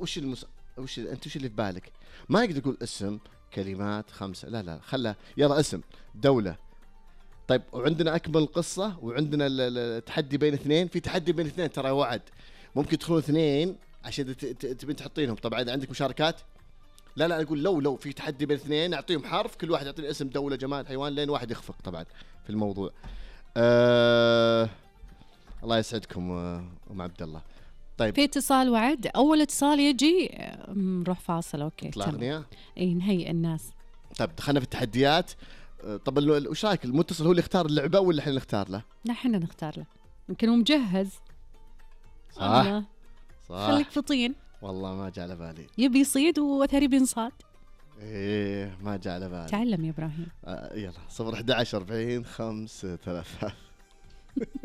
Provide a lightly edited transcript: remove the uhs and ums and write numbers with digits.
وش اللي في بالك؟ ما يقدر يقول اسم كلمات 5، لا خلها يلا اسم دولة. طيب وعندنا أكمل قصة، وعندنا التحدي بين اثنين. في تحدي بين اثنين ترى وعد، ممكن تدخلون اثنين عشان تبين تحطينهم. طبعا إذا عندك مشاركات لا أقول لو في تحدي بين اثنين أعطيهم حرف، كل واحد يعطيني اسم دولة جماد حيوان لين واحد يخفق طبعا في الموضوع. الله يسعدكم أم عبد الله. طيب في اتصال وعد، أول اتصال يجي نروح فاصل. أوكي نطلع أغنية. إيه نهيئ الناس. طيب دخلنا في التحديات. طب وش رايك المتصل هو اللي يختار اللعبة ولا احنا نختار له؟ نحن نختار له، يمكن هو مجهز. صح خليك فطين. والله ما جاء على بالي. يبي يصيد وثري بينصاد. ايه ما جاء على بالي. تعلم يا إبراهيم. يلا 011 40 5 3